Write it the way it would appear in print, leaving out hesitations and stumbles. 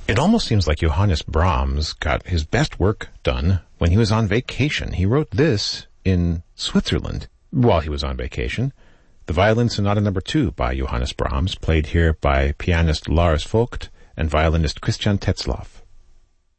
It almost seems like Johannes Brahms got his best work done when he was on vacation. He wrote this in Switzerland while he was on vacation. The Violin Sonata No. 2 by Johannes Brahms, played here by pianist Lars Vogt and violinist Christian Tetzlaff.